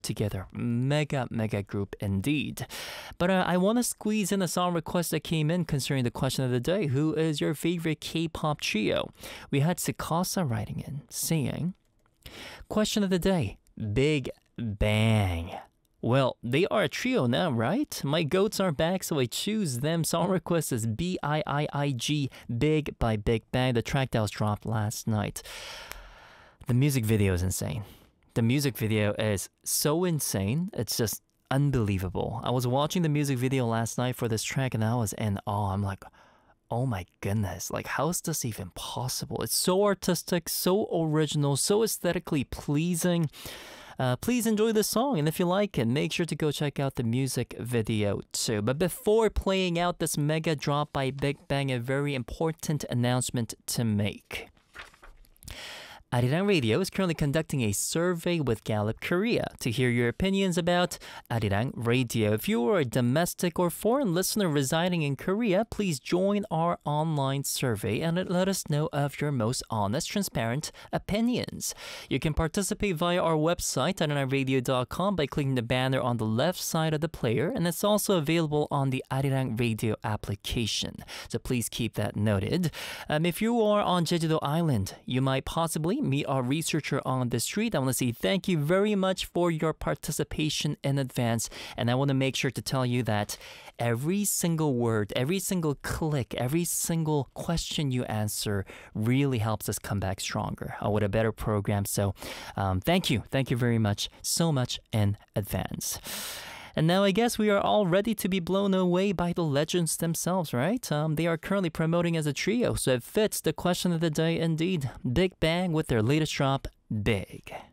together. Mega group indeed. But I want to squeeze in a song request that came in concerning the question of the day. Who is your favorite K-pop trio? We had Sakasa writing in, saying, question of the day, Big Bang. Well, they are a trio now, right? My goats are back, so I choose them. Song request is BIIIG, Big by Big Bang. The track that was dropped last night. The music video is insane. The music video is so insane, it's just unbelievable. I was watching the music video last night for this track and I was in awe. I'm like, oh my goodness, like how is this even possible? It's so artistic, so original, so aesthetically pleasing. Please enjoy the song, and if you like it, make sure to go check out the music video too. But before playing out this mega drop by Big Bang, a very important announcement to make. Arirang Radio is currently conducting a survey with Gallup Korea to hear your opinions about Arirang Radio. If you are a domestic or foreign listener residing in Korea, please join our online survey and let us know of your most honest, transparent opinions. You can participate via our website, arirangradio.com, by clicking the banner on the left side of the player, and it's also available on the Arirang Radio application. So please keep that noted. If you are on Jeju-do Island, you might possibly meet our researcher on the street. I want to say thank you very much for your participation in advance, and I want to make sure to tell you that every single word, every single click, every single question you answer really helps us come back stronger with a better program. So thank you very much, so much in advance. And now I guess we are all ready to be blown away by the legends themselves, right? They are currently promoting as a trio, so it fits the question of the day indeed. Big Bang with their latest drop, Big.